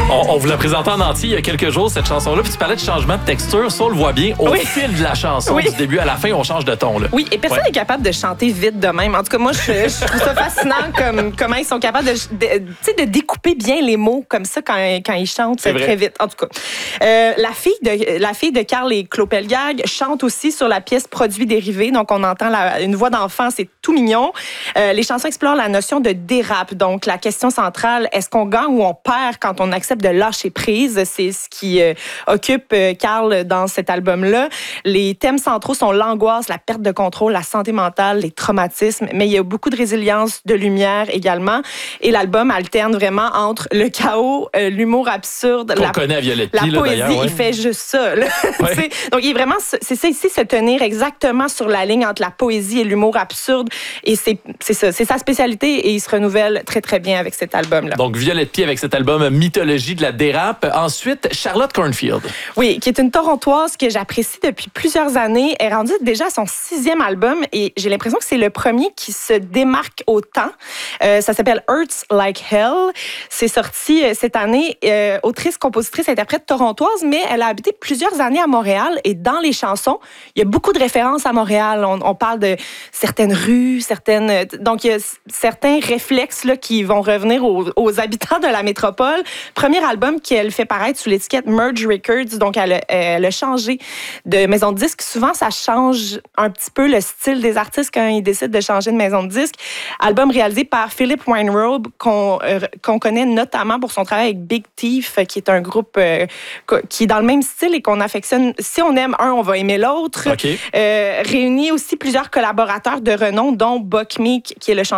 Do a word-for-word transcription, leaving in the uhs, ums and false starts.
On, on vous l'a présenté en entier il y a quelques jours, cette chanson-là. Puis tu parlais de changement de texture. Ça, on le voit bien au Oui. fil de la chanson. Oui. Du début à la fin, on change de ton. Là. Oui, et personne n'est Ouais. capable de chanter vite de même. En tout cas, moi, je, je trouve ça fascinant comme, comment ils sont capables de, de, tu sais, de découper bien les mots comme ça quand, quand ils chantent C'est vrai. très vite. En tout cas, euh, la fille de la fille de Karl et Klopelgag chante aussi sur la pièce Produits dérivés. Donc, on entend la, une voix d'enfant, c'est tout mignon. Euh, les chansons explorent la notion de dérape. Donc, la question centrale, est-ce qu'on gagne ou on perd quand on accepte de lâcher prise? C'est ce qui euh, occupe euh, Karl dans cet album-là. Les thèmes centraux sont l'angoisse, la perte de contrôle, la santé mentale, les traumatismes, mais il y a beaucoup de résilience, de lumière également. Et l'album alterne vraiment entre le chaos, euh, l'humour absurde, Qu'on la, connaît à Violetti, la là, poésie. d'ailleurs, ouais. Il fait juste ça. Là. Ouais. Tu sais, donc, il est vraiment, c'est ça ici, se tenir exactement sur la ligne entre la poésie et l'humour absurde. Et c'est, c'est ça, c'est sa spécialité et il se renouvelle très, très bien avec cet album-là. Donc, Violette Pie avec cet album Mythologie de la dérape. Ensuite, Charlotte Cornfield. Oui, qui est une Torontoise que j'apprécie depuis plusieurs années. Elle est rendue déjà à son sixième album et j'ai l'impression que c'est le premier qui se démarque autant. Euh, ça s'appelle Hurts Like Hell. C'est sorti euh, cette année. Euh, autrice, compositrice, interprète torontoise, mais elle a habité plusieurs années à Montréal et dans les chansons, il y a beaucoup de références à Montréal. On, on parle de certaines rues, certaines... Donc, il y a certains réflexes là, qui vont revenir aux, aux habitants de la métropole. Premier album qu'elle fait paraître sous l'étiquette Merge Records. Donc, elle a, elle a changé de maison de disque. Souvent, ça change un petit peu le style des artistes quand ils décident de changer de maison de disque. Album réalisé par Philip Weinrobe, qu'on, euh, qu'on connaît notamment pour son travail avec Big Thief, qui est un groupe euh, qui est dans le même style et qu'on affectionne. Si on aime un, on va aimer l'autre. OK. Euh, réunit aussi plusieurs collaborateurs de renom, dont Buck Meek, qui est le chanteur